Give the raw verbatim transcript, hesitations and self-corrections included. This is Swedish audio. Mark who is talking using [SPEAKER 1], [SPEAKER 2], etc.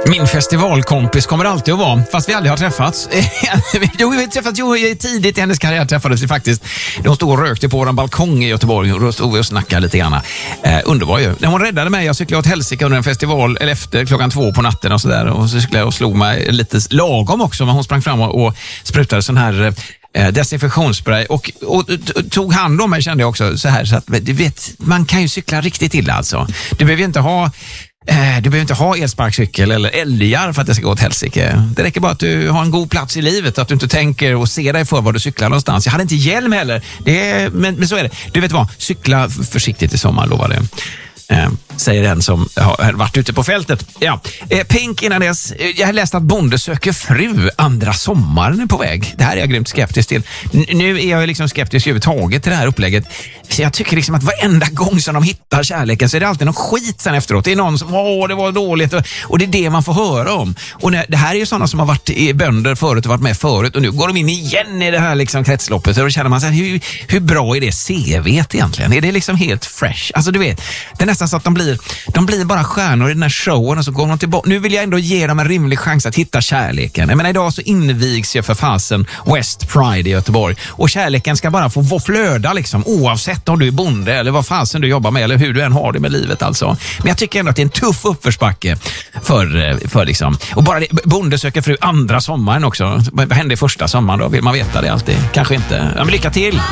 [SPEAKER 1] Min festivalkompis kommer alltid att vara, fast vi aldrig har träffats. Jo, vi har träffats jo, tidigt i hennes karriär träffades vi faktiskt. De stod och rökte på vår balkong i Göteborg och stod och snackade lite grann. Eh, underbar ju. När hon räddade mig, jag cyklade åt helsike under en festival, eller efter klockan två på natten och sådär. Och så cyklade jag och slog mig lite lagom också, men hon sprang fram och, och sprutade sån här eh, desinfektionsspray och, och tog hand om mig, kände jag också så här. Så att, du vet, man kan ju cykla riktigt illa alltså. Du behöver inte ha Du behöver inte ha elsparkcykel eller älgar för att det ska gå åt helsike. Det räcker bara att du har en god plats i livet, att du inte tänker och ser dig för var du cyklar någonstans. Jag hade inte hjälm heller, det är, men, men så är det. Du vet vad, cykla försiktigt i sommar, lovar det. Eh, säger den som har varit ute på fältet. Ja. Eh, Pink innan dess. Jag har läst att Bonde söker fru, andra sommaren är på väg. Det här är jag grymt skeptisk till. N- nu är jag liksom skeptisk överhuvudtaget till det här upplägget. Så jag tycker liksom att varenda gång som de hittar kärleken så är det alltid någon skit sen efteråt. Det är någon som, åh det var dåligt. Och, och det är det man får höra om. Och när, det här är ju sådana som har varit i bönder förut och varit med förut. Och nu går de in igen i det här liksom kretsloppet. Och då känner man så här, hur, hur bra är det C V:t egentligen? Är det liksom helt fresh? Alltså du vet, det är nästan så att de blir, de blir bara stjärnor i den här showen och så går de tillbaka. Nu vill jag ändå ge dem en rimlig chans att hitta kärleken. Jag menar, idag så invigs jag för fasen West Pride i Göteborg. Och kärleken ska bara få flöda liksom, oavsett om du är bonde eller vad fasen du jobbar med eller hur du än har det med livet alltså. Men jag tycker ändå att det är en tuff uppförsbacke för, för liksom. Och bara det, Bonde söker fru andra sommaren också. Vad hände i första sommaren då? Vill man veta det alltid? Kanske inte. Ja, men lycka till!